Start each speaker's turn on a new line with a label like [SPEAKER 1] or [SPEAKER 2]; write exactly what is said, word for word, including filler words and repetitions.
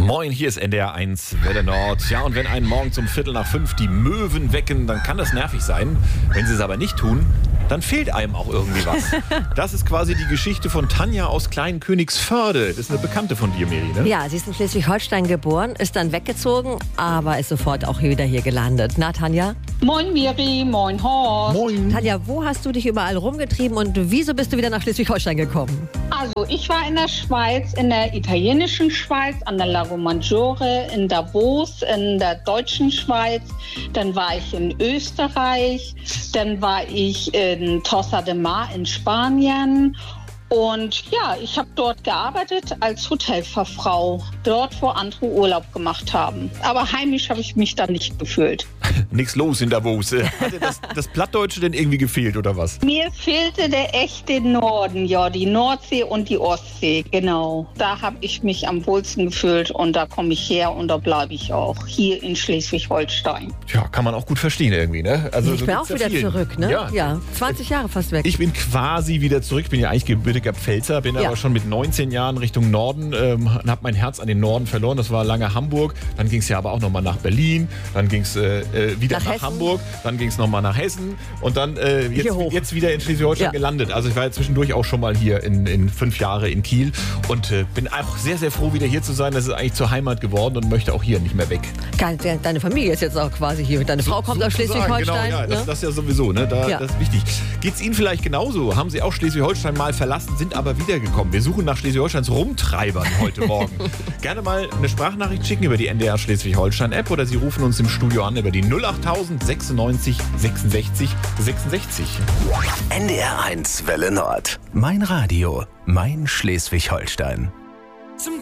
[SPEAKER 1] Moin, hier ist N D R eins Welle Nord. Ja, und wenn einen morgens um Viertel nach fünf die Möwen wecken, dann kann das nervig sein. Wenn sie es aber nicht tun, dann fehlt einem auch irgendwie was. Das ist quasi die Geschichte von Tanja aus Kleinkönigsförde. Das ist eine Bekannte von dir, Miri, ne?
[SPEAKER 2] Ja, sie ist in Schleswig-Holstein geboren, ist dann weggezogen, aber ist sofort auch wieder hier gelandet. Na, Tanja?
[SPEAKER 3] Moin Miri, moin Horst.
[SPEAKER 1] Moin.
[SPEAKER 2] Tanja, wo hast du dich überall rumgetrieben und wieso bist du wieder nach Schleswig-Holstein gekommen?
[SPEAKER 3] Also ich war in der Schweiz, in der italienischen Schweiz, an der Lago Maggiore, in Davos, in der deutschen Schweiz. Dann war ich in Österreich, dann war ich in Tossa de Mar in Spanien. Und ja, ich habe dort gearbeitet als Hotelfachfrau, dort, wo andere Urlaub gemacht haben. Aber heimisch habe ich mich da nicht gefühlt.
[SPEAKER 1] Nix los in Davos. Hat dir das, das Plattdeutsche denn irgendwie gefehlt, oder was?
[SPEAKER 3] Mir fehlte der echte Norden, ja, die Nordsee und die Ostsee, genau. Da habe ich mich am wohlsten gefühlt und da komme ich her und da bleibe ich auch, hier in Schleswig-Holstein.
[SPEAKER 1] Ja, kann man auch gut verstehen irgendwie, ne? Also,
[SPEAKER 2] ich
[SPEAKER 1] so
[SPEAKER 2] bin
[SPEAKER 1] gibt's
[SPEAKER 2] auch wieder
[SPEAKER 1] ja vielen.
[SPEAKER 2] zurück, ne?
[SPEAKER 1] Ja.
[SPEAKER 2] ja, zwanzig Jahre fast weg.
[SPEAKER 1] Ich bin quasi wieder zurück, bin ja eigentlich gebürtiger Pfälzer, bin
[SPEAKER 2] Ja.
[SPEAKER 1] aber schon mit neunzehn Jahren Richtung Norden, ähm, habe mein Herz an den Norden verloren. Das war lange Hamburg, dann ging es ja aber auch nochmal nach Berlin, dann ging es äh, äh, wieder
[SPEAKER 2] Nach
[SPEAKER 1] nach,
[SPEAKER 2] Hessen.
[SPEAKER 1] Hamburg, dann ging es nochmal nach Hessen und dann äh,
[SPEAKER 2] Hier
[SPEAKER 1] jetzt,
[SPEAKER 2] hoch.
[SPEAKER 1] jetzt wieder in Schleswig-Holstein
[SPEAKER 2] Ja.
[SPEAKER 1] gelandet. Also ich war ja zwischendurch auch schon mal hier in, in fünf Jahre in Kiel und äh, bin auch sehr, sehr froh, wieder hier zu sein. Das ist eigentlich zur Heimat geworden und möchte auch hier nicht mehr weg.
[SPEAKER 2] Geil, deine Familie ist jetzt auch quasi hier. Deine Frau kommt aus
[SPEAKER 1] Sozusagen,
[SPEAKER 2] Schleswig-Holstein.
[SPEAKER 1] Genau, ja, das,
[SPEAKER 2] ne?
[SPEAKER 1] das ist ja sowieso, ne? Da,
[SPEAKER 2] Ja.
[SPEAKER 1] Das ist wichtig. Geht's Ihnen vielleicht genauso? Haben Sie auch Schleswig-Holstein mal verlassen, sind aber wiedergekommen? Wir suchen nach Schleswig-Holsteins Rumtreibern heute Morgen. Gerne mal eine Sprachnachricht schicken über die N D R Schleswig-Holstein-App oder Sie rufen uns im Studio an über die null acht sechsundneunzig sechsundsechzig sechsundsechzig.
[SPEAKER 4] N D R eins Welle Nord. Mein Radio, mein Schleswig-Holstein.